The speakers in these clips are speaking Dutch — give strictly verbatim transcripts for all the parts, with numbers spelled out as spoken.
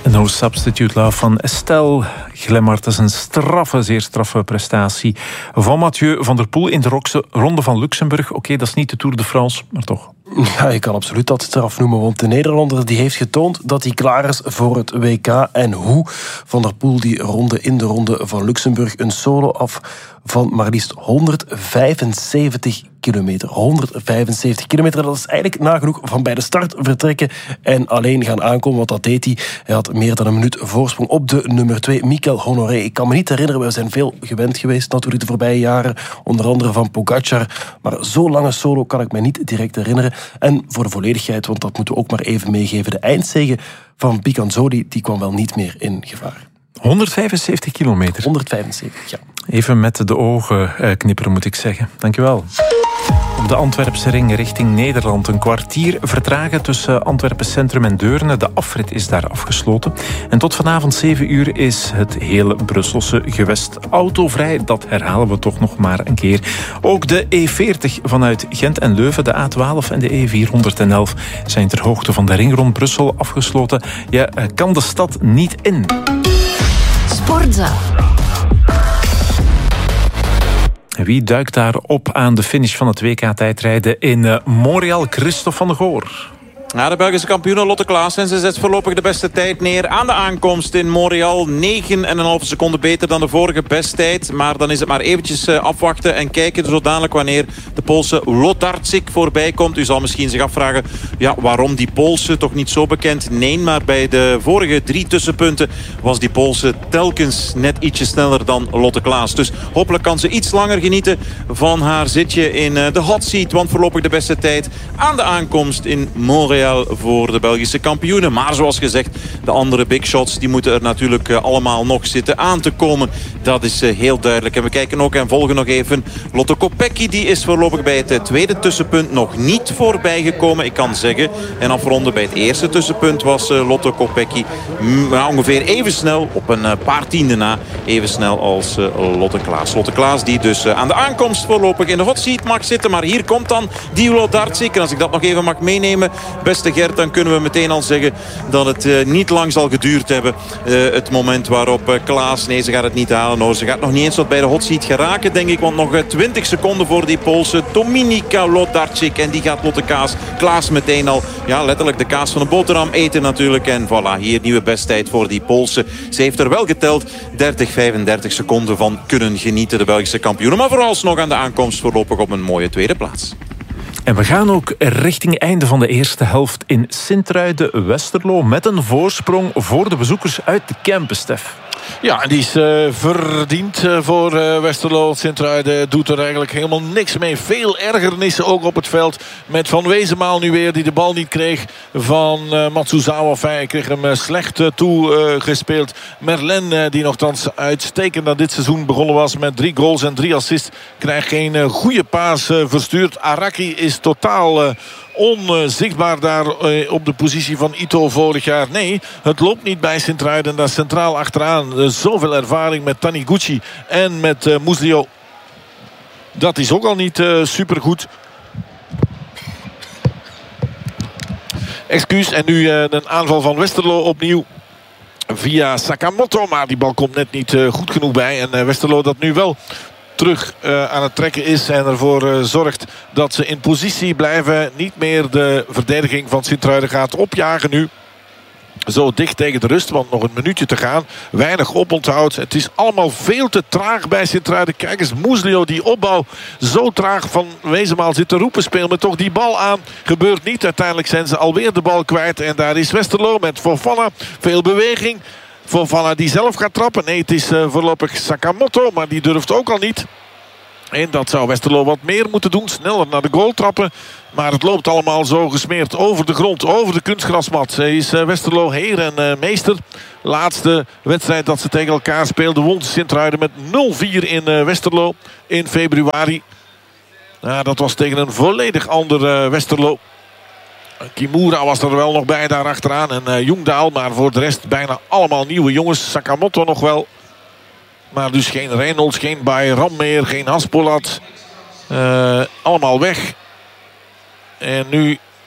No Substitute Love van Estelle Glemmert. Dat is een straffe, zeer straffe prestatie van Mathieu van der Poel in de Ronde van Luxemburg. Oké, okay, dat is niet de Tour de France, maar toch. Ja, je kan absoluut dat straf noemen, want de Nederlander die heeft getoond dat hij klaar is voor het W K. En hoe Van der Poel die ronde in de Ronde van Luxemburg een solo af van maar liefst honderdvijfenzeventig kilometer. honderdvijfenzeventig kilometer, dat is eigenlijk nagenoeg van bij de start vertrekken en alleen gaan aankomen, want dat deed hij. Hij had meer dan een minuut voorsprong op de nummer twee, Mikel Honoré. Ik kan me niet herinneren, we zijn veel gewend geweest natuurlijk de voorbije jaren, onder andere van Pogacar, maar zo'n lange solo kan ik me niet direct herinneren. En voor de volledigheid, want dat moeten we ook maar even meegeven, de eindzege van Picanzoli, die kwam wel niet meer in gevaar. honderdvijfenzeventig kilometer. honderdvijfenzeventig, ja. Even met de ogen eh, knipperen, moet ik zeggen. Dankjewel. Op de Antwerpse ring richting Nederland. Een kwartier vertragen tussen Antwerpen Centrum en Deurne. De afrit is daar afgesloten. En tot vanavond zeven uur is het hele Brusselse gewest autovrij. Dat herhalen we toch nog maar een keer. Ook de E veertig vanuit Gent en Leuven, de A twaalf en de E vierhonderdelf zijn ter hoogte van de ring rond Brussel afgesloten. Je kan de stad niet in. Sportza. Wie duikt daar op aan de finish van het W K-tijdrijden in Montreal? Christophe van der Goor. Ja, de Belgische kampioen Lotte Claessens. Ze zet voorlopig de beste tijd neer aan de aankomst in Montreal. negen komma vijf seconden beter dan de vorige besttijd. Maar dan is het maar eventjes afwachten en kijken zo dadelijk wanneer de Poolse Lotarczyk voorbij komt. U zal misschien zich afvragen, ja, waarom die Poolse, toch niet zo bekend? Nee, maar bij de vorige drie tussenpunten was die Poolse telkens net ietsje sneller dan Lotte Klaas. Dus hopelijk kan ze iets langer genieten van haar zitje in de hot seat. Want voorlopig de beste tijd aan de aankomst in Montreal voor de Belgische kampioenen. Maar zoals gezegd, de andere big shots die moeten er natuurlijk allemaal nog zitten aan te komen. Dat is heel duidelijk. En we kijken ook en volgen nog even Lotte Kopecky. Die is voorlopig bij het tweede tussenpunt nog niet voorbij gekomen. Ik kan zeggen, en afronden bij het eerste tussenpunt was Lotte Kopecky ongeveer even snel, op een paar tienden na, even snel als Lotte Klaas. Lotte Klaas die dus aan de aankomst voorlopig in de hot seat mag zitten. Maar hier komt dan die Lotarczyk. En als ik dat nog even mag meenemen, beste Gert, dan kunnen we meteen al zeggen dat het uh, niet lang zal geduurd hebben. Uh, het moment waarop uh, Klaas, nee, ze gaat het niet halen. No, ze gaat nog niet eens tot bij de hot seat geraken, denk ik. Want nog uh, twintig seconden voor die Poolse Dominika Lotarczyk. En die gaat Lotte Kaas, Klaas meteen al, ja, letterlijk de kaas van de boterham eten natuurlijk. En voilà, hier nieuwe besttijd voor die Poolse. Ze heeft er wel geteld dertig, vijfendertig seconden van kunnen genieten, de Belgische kampioenen. Maar vooralsnog aan de aankomst voorlopig op een mooie tweede plaats. En we gaan ook richting einde van de eerste helft in Sint-Truiden-Westerlo met een voorsprong voor de bezoekers uit de Kempen, Stef. Ja, en die is uh, verdiend uh, voor uh, Westerlo. Sint-Truiden doet er eigenlijk helemaal niks mee. Veel ergernissen ook op het veld. Met Van Wezenmaal nu weer, die de bal niet kreeg van uh, Matsuzawa. Enfin, hij kreeg hem uh, slecht uh, toegespeeld. Uh, Merlin, uh, die nogthans uitstekend aan dit seizoen begonnen was met drie goals en drie assists, krijgt geen uh, goede paas uh, verstuurd. Araki is totaal Uh, onzichtbaar daar uh, op de positie van Ito vorig jaar. Nee, het loopt niet bij Sint-Truiden. Daar centraal achteraan uh, zoveel ervaring met Taniguchi en met uh, Muslio. Dat is ook al niet uh, supergoed. Excuus. En nu uh, een aanval van Westerlo opnieuw via Sakamoto. Maar die bal komt net niet uh, goed genoeg bij. En uh, Westerlo dat nu wel terug uh, aan het trekken is en ervoor uh, zorgt dat ze in positie blijven. Niet meer de verdediging van Sint-Truiden gaat opjagen nu. Zo dicht tegen de rust, want nog een minuutje te gaan. Weinig oponthoud. Het is allemaal veel te traag bij Sint-Truiden. Kijk eens, Muslio, die opbouw zo traag. Van Wezenmaal zit te roepen, speel me toch die bal aan. Gebeurt niet. Uiteindelijk zijn ze alweer de bal kwijt. En daar is Westerlo met Fofana. Veel beweging. Fofana die zelf gaat trappen. Nee, het is uh, voorlopig Sakamoto, maar die durft ook al niet. En dat zou Westerlo wat meer moeten doen. Sneller naar de goal trappen. Maar het loopt allemaal zo gesmeerd over de grond, over de kunstgrasmat. Hij is uh, Westerlo heer en uh, meester. Laatste wedstrijd dat ze tegen elkaar speelden won Sint-Truiden met nul vier in uh, Westerlo in februari. Nou, dat was tegen een volledig ander uh, Westerlo. Kimura was er wel nog bij daar achteraan. En uh, Jungdaal, maar voor de rest bijna allemaal nieuwe jongens. Sakamoto nog wel. Maar dus geen Reynolds, geen Bayram meer, geen Haspolat. Uh, allemaal weg. En nu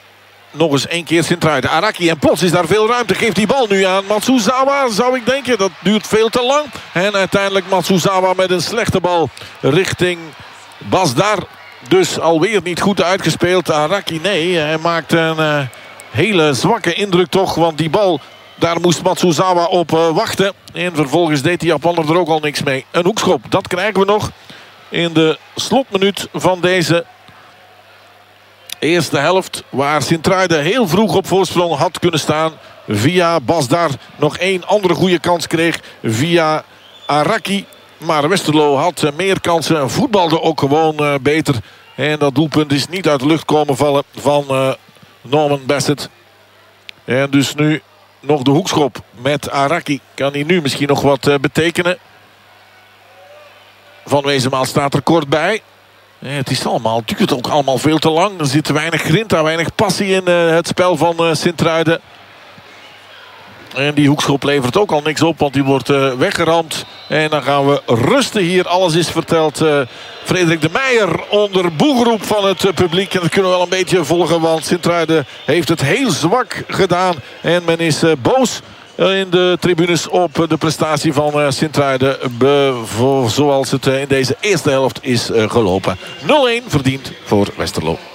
nog eens één keer Sint-Truiden. Araki en plots is daar veel ruimte. Geeft die bal nu aan Matsuzawa, zou ik denken. Dat duurt veel te lang. En uiteindelijk Matsuzawa met een slechte bal richting Basdar. Dus alweer niet goed uitgespeeld. Araki, nee, hij maakt een uh, hele zwakke indruk toch. Want die bal, daar moest Matsuzawa op uh, wachten. En vervolgens deed die Japaner er ook al niks mee. Een hoekschop, dat krijgen we nog in de slotminuut van deze eerste helft. Waar Sint-Truiden heel vroeg op voorsprong had kunnen staan. Via Basdar nog één andere goede kans kreeg. Via Araki. Maar Westerlo had meer kansen. Voetbalde ook gewoon uh, beter. En dat doelpunt is niet uit de lucht komen vallen van uh, Norman Bassett. En dus nu nog de hoekschop met Araki. Kan hij nu misschien nog wat uh, betekenen. Van Wezenmaal staat er kort bij. Ja, het is allemaal, het duurt ook allemaal veel te lang. Er zit weinig grinta, weinig passie in uh, het spel van uh, Sint-Truiden. En die hoekschop levert ook al niks op, want die wordt uh, weggeramd. En dan gaan we rusten hier. Alles is verteld. Uh, Frederik de Meijer onder boegeroep van het uh, publiek. En dat kunnen we wel een beetje volgen, want Sint-Truiden heeft het heel zwak gedaan. En men is uh, boos in de tribunes op de prestatie van uh, Sint-Truiden. Zoals het uh, in deze eerste helft is uh, gelopen. nul-één verdiend voor Westerlo.